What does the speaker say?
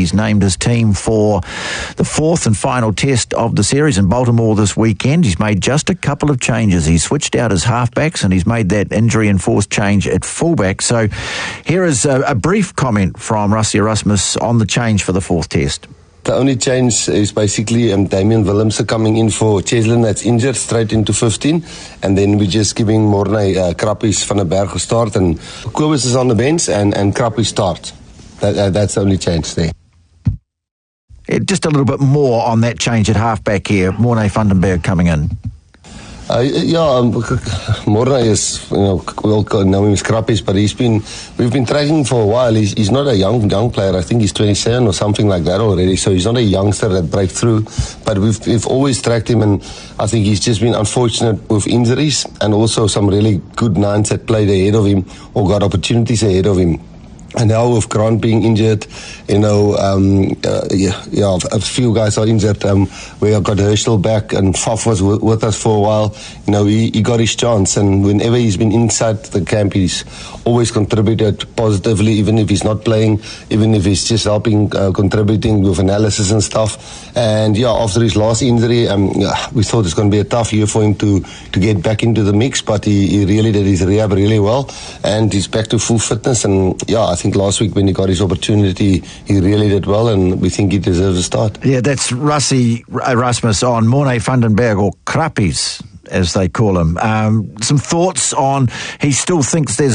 He's named his team for the fourth and final test of the series in Baltimore this weekend. He's made just a couple of changes. He's switched out his halfbacks and he's made that injury-enforced change at fullback. So here is a brief comment from Rassie Erasmus on the change for the fourth test. The only change is basically Damian Willemse coming in for Cheslin that's injured straight into 15, and then we're just giving Morne Krappies van der Berg a start, and Kobus is on the bench and Krappies start. That's the only change there. Just a little bit more on that change at halfback here. Morne van den Berg coming in. Morne is, we all know him as Krappies, but we've been tracking for a while. He's not a young player. I think he's 27 or something like that already, so he's not a youngster that breaks through, but we've always tracked him, and I think he's just been unfortunate with injuries and also some really good nines that played ahead of him or got opportunities ahead of him. And now with Grant being injured, a few guys are injured. We have got Herschel back, and Faf was with us for a while. He got his chance, and whenever he's been inside the camp, he's always contributed positively, even if he's not playing, even if he's just helping, contributing with analysis and stuff. And after his last injury, we thought it's going to be a tough year for him to get back into the mix, but he really did his rehab really well, and he's back to full fitness. And I think last week when he got his opportunity, he really did well, and we think he deserves a start. Yeah, that's Rassie Erasmus on Morne van den Berg, or Krappies, as they call him. Some thoughts on, he still thinks there's